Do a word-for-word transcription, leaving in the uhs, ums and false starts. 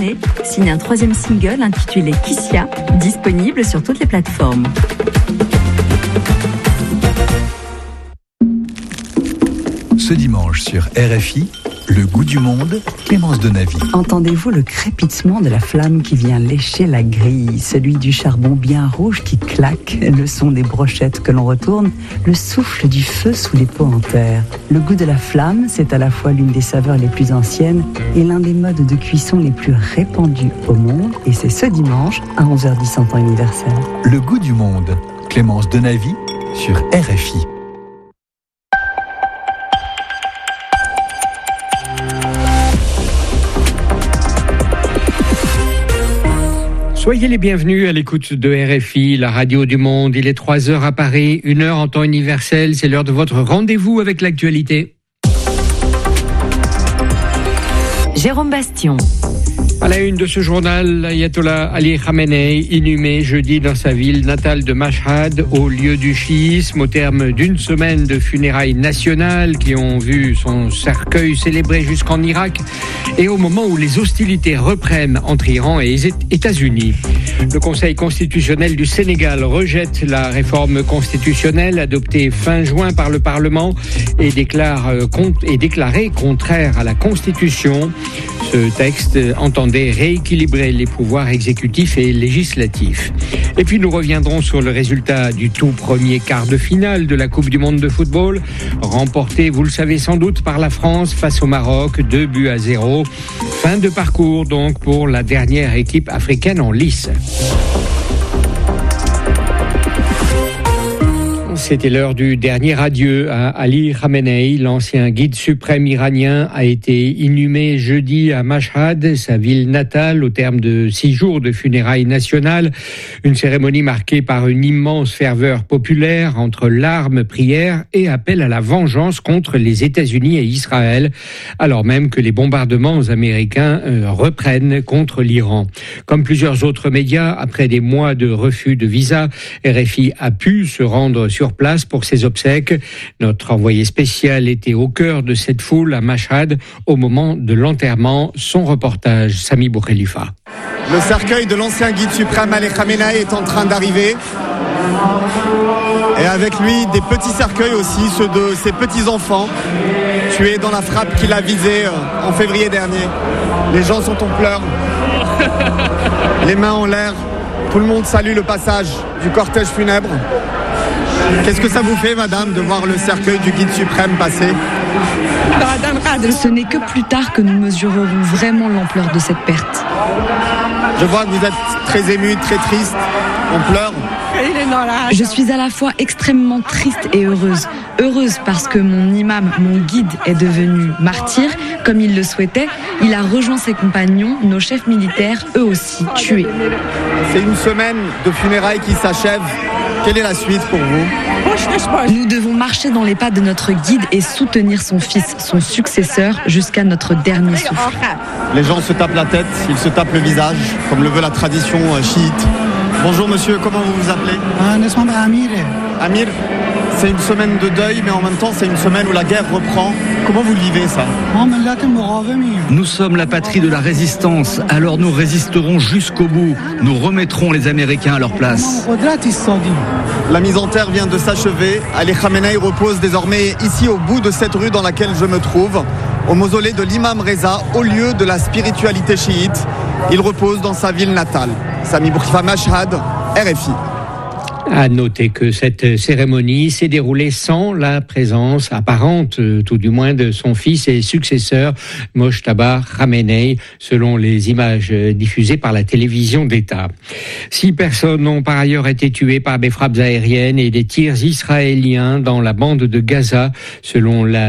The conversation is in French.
Signe un troisième single intitulé Kissia, disponible sur toutes les plateformes. Ce dimanche sur R F I, Le goût du monde, Clémence Donavy. Entendez-vous le crépitement de la flamme qui vient lécher la grille, celui du charbon bien rouge qui claque, le son des brochettes que l'on retourne, le souffle du feu sous les pots en terre. Le goût de la flamme, c'est à la fois l'une des saveurs les plus anciennes et l'un des modes de cuisson les plus répandus au monde. Et c'est ce dimanche à onze heures dix en temps universel. Le goût du monde, Clémence Donavy sur R F I. Soyez les bienvenus à l'écoute de R F I, la radio du monde. Il est trois heures à Paris, une heure en temps universel. C'est l'heure de votre rendez-vous avec l'actualité. Jérôme Bastion. À la une de ce journal, l'ayatollah Ali Khamenei, inhumé jeudi dans sa ville natale de Mashhad, au lieu du chiisme, au terme d'une semaine de funérailles nationales qui ont vu son cercueil célébré jusqu'en Irak, et au moment où les hostilités reprennent entre Iran et les États-Unis. Le Conseil constitutionnel du Sénégal rejette la réforme constitutionnelle adoptée fin juin par le Parlement et déclare est déclarée contraire à la Constitution. Ce texte entendait rééquilibrer les pouvoirs exécutifs et législatifs. Et puis nous reviendrons sur le résultat du tout premier quart de finale de la Coupe du monde de football, remporté, vous le savez sans doute, par la France face au Maroc, deux buts à zéro. Fin de parcours donc pour la dernière équipe africaine en lice. C'était l'heure du dernier adieu à Ali Khamenei. L'ancien guide suprême iranien a été inhumé jeudi à Mashhad, sa ville natale, au terme de six jours de funérailles nationales. Une cérémonie marquée par une immense ferveur populaire entre larmes, prières et appel à la vengeance contre les États-Unis et Israël, alors même que les bombardements américains euh, reprennent contre l'Iran. Comme plusieurs autres médias, après des mois de refus de visa, R F I a pu se rendre sur place pour ses obsèques. Notre envoyé spécial était au cœur de cette foule à Mashhad au moment de l'enterrement. Son reportage, Sami Boukhelifa. Le cercueil de l'ancien guide suprême Ali Khamenei est en train d'arriver. Et avec lui, des petits cercueils aussi, ceux de ses petits-enfants, tués dans la frappe qu'il a visée en février dernier. Les gens sont en pleurs, les mains en l'air. Tout le monde salue le passage du cortège funèbre. Qu'est-ce que ça vous fait, madame, de voir le cercueil du guide suprême passer ? Ce n'est que plus tard que nous mesurerons vraiment l'ampleur de cette perte. Je vois que vous êtes très émue, très triste. On pleure. Je suis à la fois extrêmement triste et heureuse. Heureuse parce que mon imam, mon guide, est devenu martyr, comme il le souhaitait. Il a rejoint ses compagnons, nos chefs militaires, eux aussi, tués. C'est une semaine de funérailles qui s'achève. Quelle est la suite pour vous ? Nous devons marcher dans les pas de notre guide et soutenir son fils, son successeur, jusqu'à notre dernier souffle. Les gens se tapent la tête, ils se tapent le visage, comme le veut la tradition chiite. Bonjour monsieur, comment vous vous appelez ? Amir. Amir, c'est une semaine de deuil, mais en même temps c'est une semaine où la guerre reprend. Comment vous vivez ça ? Nous sommes la patrie de la résistance, alors nous résisterons jusqu'au bout. Nous remettrons les Américains à leur place. La mise en terre vient de s'achever. Ali Khamenei repose désormais ici au bout de cette rue dans laquelle je me trouve, au mausolée de l'imam Reza, au lieu de la spiritualité chiite. Il repose dans sa ville natale. Sami Boukhelifa, Mashhad, R F I. À noter que cette cérémonie s'est déroulée sans la présence apparente, tout du moins, de son fils et successeur, Mojtaba Khamenei, selon les images diffusées par la télévision d'État. Six personnes ont par ailleurs été tuées par des frappes aériennes et des tirs israéliens dans la bande de Gaza, selon la